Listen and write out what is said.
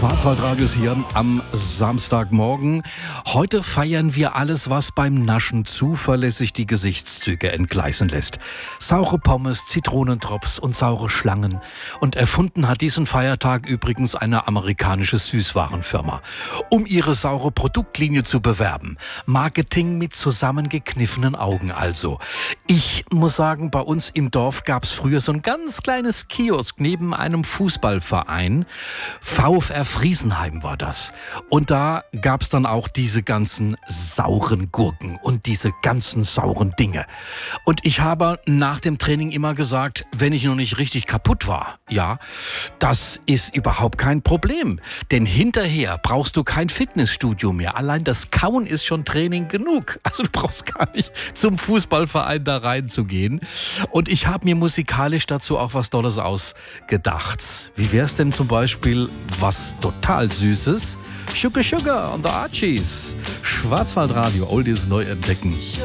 Schwarzwaldradios hier am Samstagmorgen. Heute feiern wir alles, was beim Naschen zuverlässig die Gesichtszüge entgleisen lässt. Saure Pommes, Zitronendrops und saure Schlangen. Und erfunden hat diesen Feiertag übrigens eine amerikanische Süßwarenfirma. Um ihre saure Produktlinie zu bewerben. Marketing mit zusammengekniffenen Augen also. Ich muss sagen, bei uns im Dorf gab es früher so ein ganz kleines Kiosk neben einem Fußballverein. VfR Friesenheim war das. Und da gab es dann auch diese ganzen sauren Gurken und diese ganzen sauren Dinge. Und ich habe nach dem Training immer gesagt, wenn ich noch nicht richtig kaputt war, ja, das ist überhaupt kein Problem. Denn hinterher brauchst du kein Fitnessstudio mehr. Allein das Kauen ist schon Training genug. Also du brauchst gar nicht zum Fußballverein da reinzugehen. Und ich habe mir musikalisch dazu auch was Tolles ausgedacht. Wie wäre es denn zum Beispiel was total Süßes? Sugar Sugar und the Archies. Schwarzwaldradio, Oldies neu entdecken.